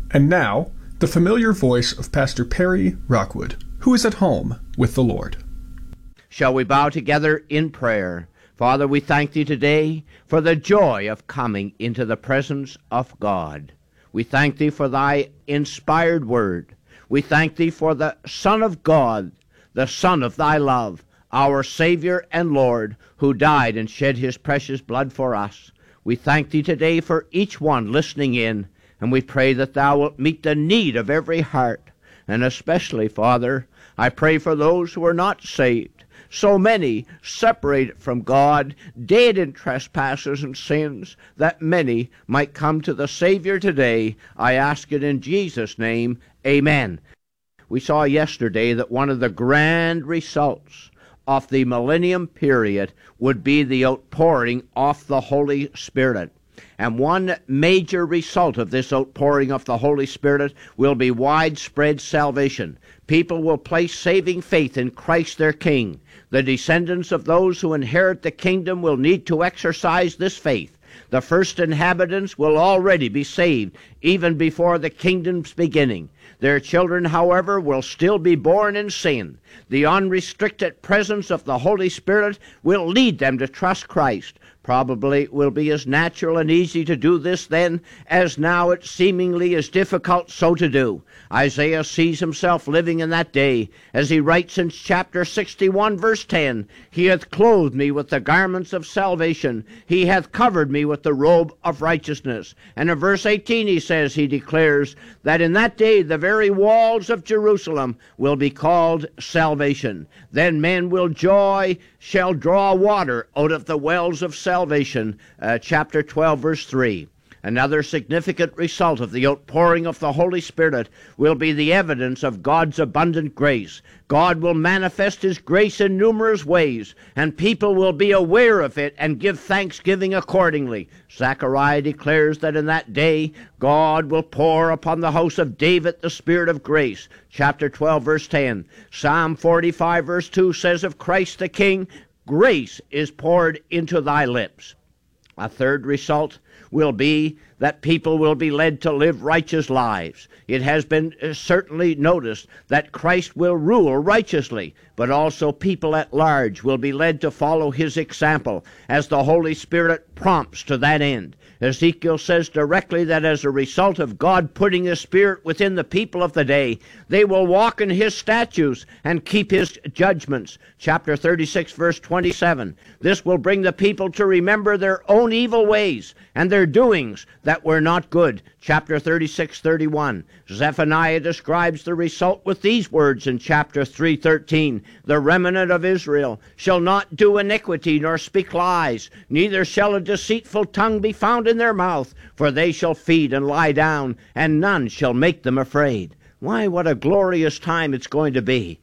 And now, the familiar voice of Pastor Perry Rockwood, who is at home with the Lord. Shall we bow together in prayer? Father, we thank Thee today for the joy of coming into the presence of God. We thank Thee for Thy inspired word. We thank Thee for the Son of God, the Son of Thy love, our Savior and Lord, who died and shed His precious blood for us. We thank Thee today for each one listening in, and we pray that Thou wilt meet the need of every heart. And especially, Father, I pray for those who are not saved. So many separated from God, dead in trespasses and sins, that many might come to the Savior today. I ask it in Jesus' name. Amen. We saw yesterday that one of the grand results of the millennium period would be the outpouring of the Holy Spirit. And one major result of this outpouring of the Holy Spirit will be widespread salvation. People will place saving faith in Christ their King. The descendants of those who inherit the kingdom will need to exercise this faith. The first inhabitants will already be saved, even before the kingdom's beginning. Their children, however, will still be born in sin. The unrestricted presence of the Holy Spirit will lead them to trust Christ. Probably it will be as natural and easy to do this then as now it seemingly is difficult so to do. Isaiah sees himself living in that day as he writes in chapter 61 verse 10, He hath clothed me with the garments of salvation. He hath covered me with the robe of righteousness. And in verse 18 he says, he declares that in that day the very walls of Jerusalem will be called salvation. Then men shall draw water out of the wells of salvation. Chapter 12 verse 3. Another significant result of the outpouring of the Holy Spirit will be the evidence of God's abundant grace. God will manifest His grace in numerous ways, and people will be aware of it and give thanksgiving accordingly. Zechariah declares that in that day God will pour upon the house of David the Spirit of grace. Chapter 12, verse 10. Psalm 45, verse 2 says of Christ the King, grace is poured into thy lips. A third result will be that people will be led to live righteous lives. It has been certainly noticed that Christ will rule righteously, but also people at large will be led to follow His example as the Holy Spirit prompts to that end. Ezekiel says directly that as a result of God putting His Spirit within the people of the day, they will walk in His statutes and keep His judgments. Chapter 36, verse 27. This will bring the people to remember their own evil ways and their doings that were not good. Chapter 36:31. Zephaniah describes the result with these words in chapter 3:13. The remnant of Israel shall not do iniquity nor speak lies, neither shall a deceitful tongue be found in their mouth, for they shall feed and lie down, and none shall make them afraid. Why, what a glorious time it's going to be.